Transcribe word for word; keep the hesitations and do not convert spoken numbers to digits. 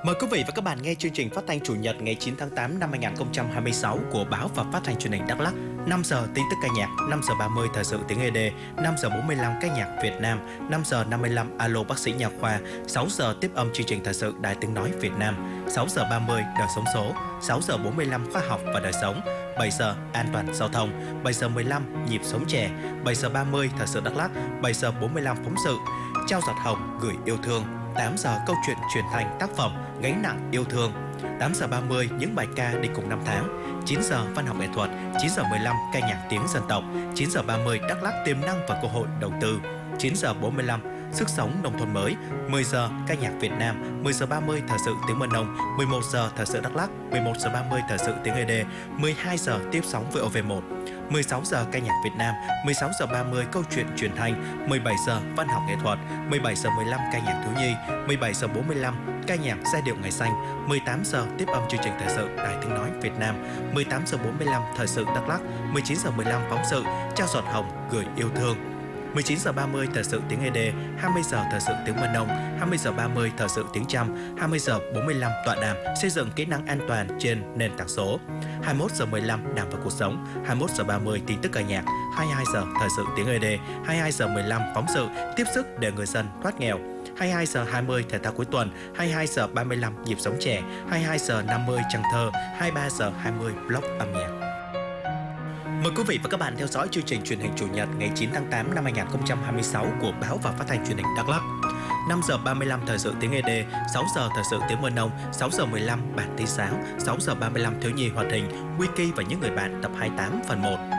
Mời quý vị và các bạn nghe chương trình phát thanh chủ nhật ngày chín tháng tám năm hai nghìn không trăm hai mươi sáu của báo và phát thanh truyền hình Đắk Lắk. năm giờ tin tức ca nhạc, năm giờ ba mươi thời sự tiếng ê đê, năm giờ bốn mươi lăm ca nhạc Việt Nam, năm giờ năm mươi lăm alo bác sĩ nha khoa, sáu giờ tiếp âm chương trình thời sự Đài Tiếng nói Việt Nam, sáu giờ ba mươi đời sống số, sáu giờ bốn mươi lăm khoa học và đời sống, bảy giờ an toàn giao thông, bảy giờ mười lăm nhịp sống trẻ, bảy giờ ba mươi thời sự Đắk Lắk, bảy giờ bốn mươi lăm phóng sự, trao giọt hồng gửi yêu thương, tám giờ câu chuyện truyền thành tác phẩm Gánh nặng yêu thương, tám giờ ba mươi những bài ca đi cùng năm tháng, chín giờ văn học nghệ thuật, chín giờ mười lăm ca nhạc tiếng dân tộc, chín giờ ba mươi Đắk Lắk tiềm năng và cơ hội đầu tư, chín giờ bốn mươi lăm sức sống nông thôn mới, mười giờ ca nhạc Việt Nam, mười giờ ba mươi thời sự tiếng Mân Nông, mười một giờ thời sự Đắk Lắk, mười một giờ ba mươi thời sự tiếng ê đê, mười hai giờ tiếp sóng với o vê một, mười sáu giờ ca nhạc Việt Nam, mười sáu giờ ba mươi câu chuyện truyền thanh, mười bảy giờ văn học nghệ thuật, mười bảy giờ mười lăm ca nhạc thiếu nhi, mười bảy giờ bốn mươi lăm ca nhạc giai điệu ngày xanh, mười tám giờ tiếp âm chương trình thời sự Đài Tiếng nói Việt Nam, mười tám giờ bốn mươi lăm thời sự Đắk Lắk, mười chín giờ mười lăm phóng sự trao giọt hồng gửi yêu thương, mười chín giờ ba mươi thời sự tiếng ê đê, hai mươi giờ thời sự tiếng Mân Nông, hai mươi giờ ba mươi thời sự tiếng Chăm, hai mươi giờ bốn mươi lăm tọa đàm xây dựng kỹ năng an toàn trên nền tảng số, hai mươi mốt giờ mười lăm đàm và cuộc sống, hai mươi mốt giờ ba mươi tin tức ca nhạc, hai mươi hai giờ thời sự tiếng ê đê, hai mươi hai giờ mười lăm phóng sự tiếp sức để người dân thoát nghèo, hai mươi hai giờ hai mươi thể thao cuối tuần, hai mươi hai giờ ba mươi lăm nhịp sống trẻ, hai mươi hai giờ năm mươi trăng thơ, hai mươi ba giờ hai mươi blog âm nhạc. Mời quý vị và các bạn theo dõi chương trình truyền hình chủ nhật ngày chín tháng tám năm hai nghìn không trăm hai mươi sáu của báo và phát thanh truyền hình Đắk Lắk. năm giờ ba mươi lăm thời sự tiếng ê đê, sáu giờ thời sự tiếng Mân Nông, sáu giờ mười lăm bản tin sáng, sáu giờ ba mươi lăm thiếu nhi hoạt hình, Wiki và những người bạn tập hai mươi tám phần một.